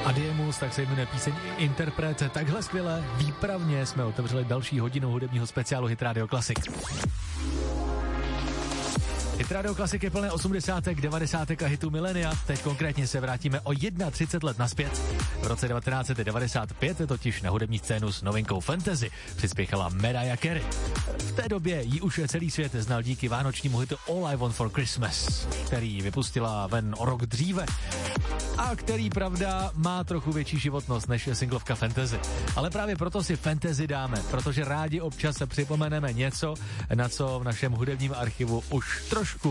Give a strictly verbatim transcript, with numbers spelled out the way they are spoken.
Adiemus, tak se jmenuje píseň Interpret. Takhle skvěle, výpravně jsme otevřeli další hodinu hudebního speciálu Hit Radio Classic. Hit Radio Classic je plné osmdesátek, devadesátek a hitů milénia. Teď konkrétně se vrátíme o třicet jedna let naspět. V roce devatenáct set devadesát pět totiž na hudební scénu s novinkou Fantasy přispěchala Mariah Carey. V té době ji už celý svět znal díky vánočnímu hitu All I Want for Christmas, který vypustila ven o rok dříve a který, pravda, má trochu větší životnost než singlovka Fantasy. Ale právě proto si Fantasy dáme, protože rádi občas se připomeneme něco, na co v našem hudebním archivu už trošku